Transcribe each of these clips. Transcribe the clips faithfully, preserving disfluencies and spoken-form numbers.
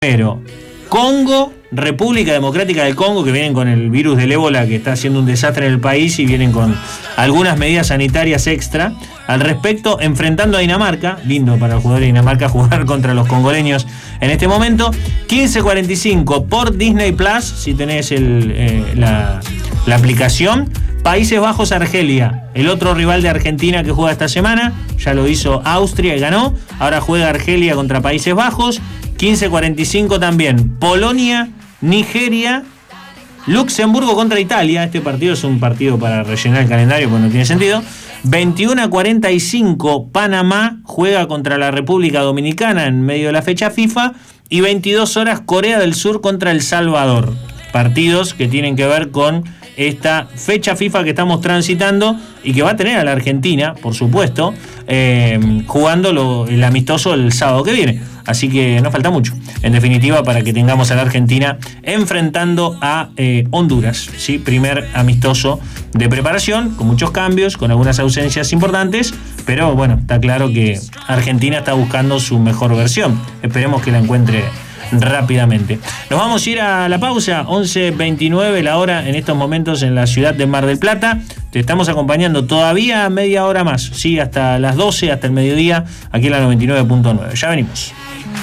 Pero Congo, República Democrática del Congo, que vienen con el virus del ébola que está haciendo un desastre en el país y vienen con algunas medidas sanitarias extra. Al respecto, enfrentando a Dinamarca, lindo para el jugador de Dinamarca jugar contra los congoleños en este momento. quince cuarenta y cinco por Disney Plus, si tenés el, eh, la, la aplicación. Países Bajos, Argelia, el otro rival de Argentina que juega esta semana. Ya lo hizo Austria y ganó. Ahora juega Argelia contra Países Bajos. quince cuarenta y cinco también Polonia, Nigeria, Luxemburgo contra Italia. Este partido es un partido para rellenar el calendario porque no tiene sentido. veintiuno cuarenta y cinco Panamá juega contra la República Dominicana en medio de la fecha FIFA. Y veintidós horas Corea del Sur contra El Salvador. Partidos que tienen que ver con esta fecha FIFA que estamos transitando y que va a tener a la Argentina, por supuesto, eh, jugando lo, el amistoso el sábado que viene. Así que no falta mucho, en definitiva, para que tengamos a la Argentina enfrentando a eh, Honduras, ¿sí? Primer amistoso de preparación, con muchos cambios, con algunas ausencias importantes, pero bueno, está claro que Argentina está buscando su mejor versión. Esperemos que la encuentre rápidamente. Nos vamos a ir a la pausa, once veintinueve la hora en estos momentos en la ciudad de Mar del Plata. Te estamos acompañando todavía media hora más, sí, hasta las doce, hasta el mediodía, aquí en la noventa y nueve punto nueve. Ya venimos.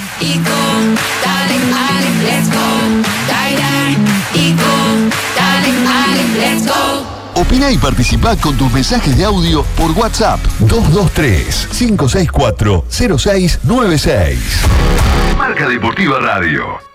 Opina y participa con tus mensajes de audio por WhatsApp dos dos tres, cinco seis cuatro, cero seis nueve seis. Marca Deportiva Radio.